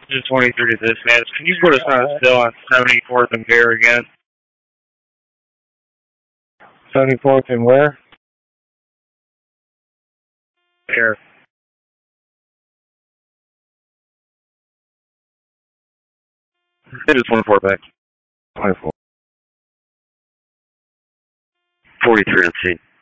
This is 23 to dispatch. Can you put us on still on 74th and Bear again? 74th and where? Bear. It is 24 back. 24. 43 on scene.